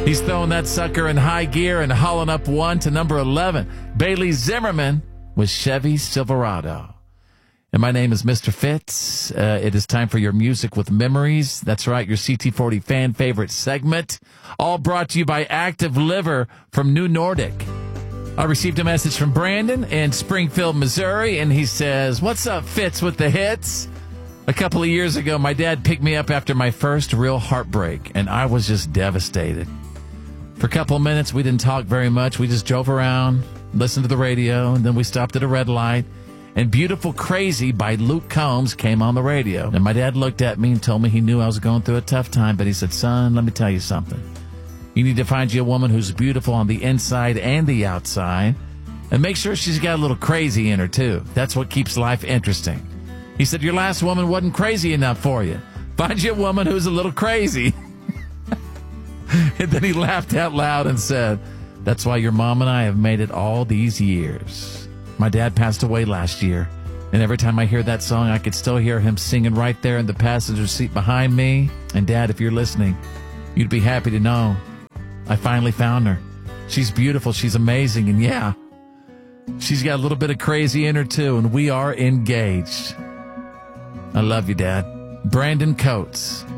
He's throwing that sucker in high gear and hauling up one to number 11. Bailey Zimmerman with Chevy Silverado. And my name is Mr. Fitz. It is time for your Music with Memories. That's right, your CT40 fan favorite segment. All brought to you by Active Liver from New Nordic. I received a message from Brandon in Springfield, Missouri, and he says, "What's up, Fitz, with the hits? A couple of years ago, my dad picked me up after my first real heartbreak, and I was just devastated. For a couple of minutes, we didn't talk very much. We just drove around, listened to the radio, and then we stopped at a red light, and Beautiful Crazy by Luke Combs came on the radio. And my dad looked at me and told me he knew I was going through a tough time, but he said, 'Son, let me tell you something. You need to find you a woman who's beautiful on the inside and the outside, and make sure she's got a little crazy in her, too. That's what keeps life interesting.' He said, 'Your last woman wasn't crazy enough for you. Find you a woman who's a little crazy.'" And then he laughed out loud and said, "That's why your mom and I have made it all these years." My dad passed away last year, and every time I hear that song, I could still hear him singing right there in the passenger seat behind me. And Dad, if you're listening, you'd be happy to know I finally found her. She's beautiful, she's amazing, and yeah, she's got a little bit of crazy in her too, and we are engaged. I love you, Dad. Brandon Coates.